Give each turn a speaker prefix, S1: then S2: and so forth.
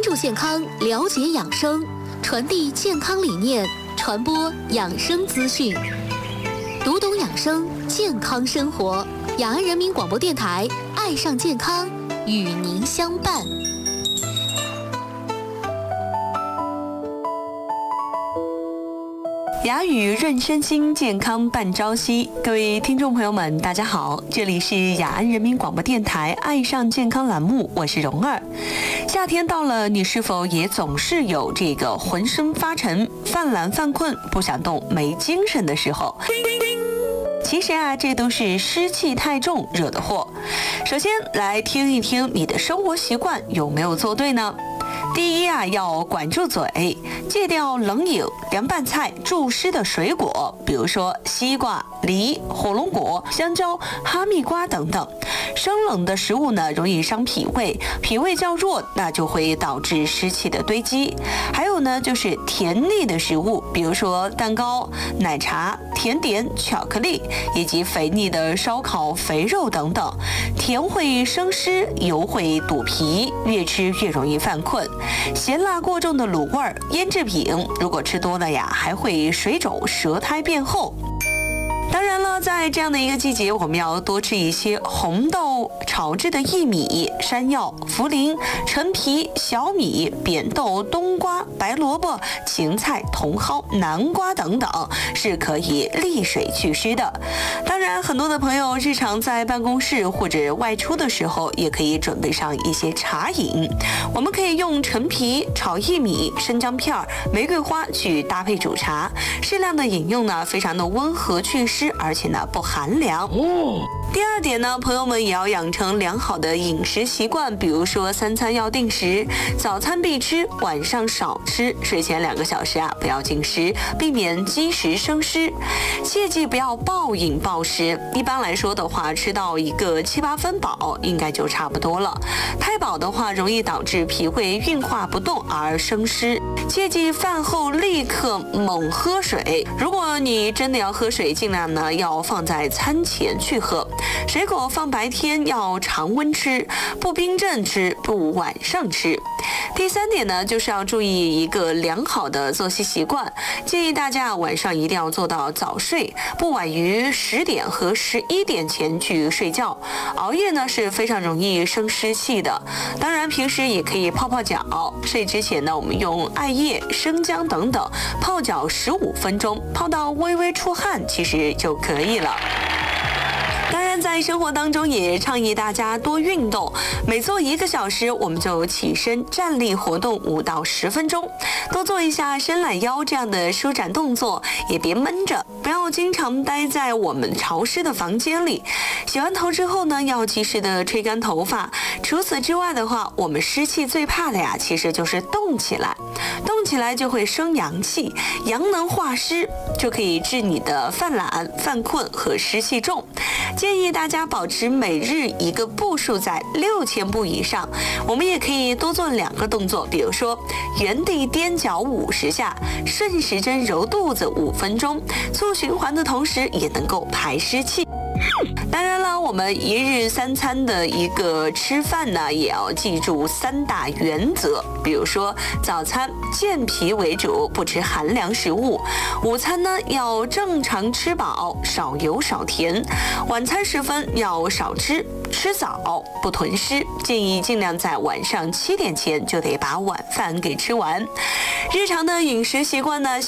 S1: 注健康，了解养生，传递健康理念，传播养生资讯，读懂养生，健康生活。雅安人民广播电台，爱上健康，与您相伴。
S2: 雅语润身心，健康伴朝夕。各位听众朋友们，大家好，这里是雅安人民广播电台爱上健康栏目，我是蓉儿。夏天到了，你是否也总是有这个浑身发沉、犯懒犯困、不想动、没精神的时候？其实啊，这都是湿气太重惹的祸。首先来听一听你的生活习惯有没有做对呢？第一啊，要管住嘴，戒掉冷饮、凉拌菜、助湿的水果，比如说西瓜、梨、火龙果、香蕉、哈密瓜等等。生冷的食物呢，容易伤脾胃，脾胃较弱，那就会导致湿气的堆积。还有呢，就是甜腻的食物，比如说蛋糕、奶茶、甜点、巧克力，以及肥腻的烧烤、肥肉等等。甜会生湿，油会堵脾，越吃越容易犯困。咸辣过重的卤味、腌制品，如果吃多了呀，还会水肿、舌苔变厚。当然了，在这样的一个季节，我们要多吃一些红豆炒制的薏米、山药、茯苓、陈皮、小米、扁豆、冬瓜、白萝卜、芹菜、茼蒿、南瓜等等，是可以利水祛湿的。当然，很多的朋友日常在办公室或者外出的时候，也可以准备上一些茶饮。我们可以用陈皮炒薏米、生姜片、玫瑰花去搭配煮茶，适量的饮用呢，非常的温和祛湿，而且呢不寒凉。第二点呢，朋友们也要养成良好的饮食习惯，比如说3餐要定时，早餐必吃，晚上少吃，睡前2个小时啊不要进食，避免积食生湿。切记不要暴饮暴食，一般来说的话，吃到一个7、8分饱应该就差不多了。太饱的话，容易导致脾胃运化不动而生湿。切记饭后立刻猛喝水，如果你真的要喝水，尽量呢要放在餐前去喝。水果放白天要常温吃，不冰镇吃，不晚上吃。第3点呢，就是要注意一个良好的作息习惯，建议大家晚上一定要做到早睡，不晚于10点和11点前去睡觉。熬夜呢是非常容易生湿气的。当然平时也可以泡泡脚，睡之前呢，我们用艾叶、生姜等等泡脚15分钟，泡到微微出汗，其实就可以了。当然，在生活当中也倡议大家多运动，每做1个小时，我们就起身站立活动5到10分钟，多做一下伸懒腰这样的舒展动作，也别闷着，不要经常待在我们潮湿的房间里。洗完头之后呢，要及时的吹干头发。除此之外的话，我们湿气最怕的呀，其实就是动起来，动起来就会生阳气，阳能化湿，就可以治你的犯懒、犯困和湿气重。建议大家保持每日一个步数在6000步以上。我们也可以多做2个动作，比如说原地踮脚50下，顺时针揉肚子5分钟，促循环的同时也能够排湿气。当然了，我们1日3餐的一个吃饭呢，也要记住3大原则，比如说早餐健脾为主，不吃寒凉食物；午餐呢要正常吃饱，少油少甜；晚餐时分要少吃，吃早不囤湿，建议尽量在晚上7点前就得把晚饭给吃完。日常的饮食习惯呢，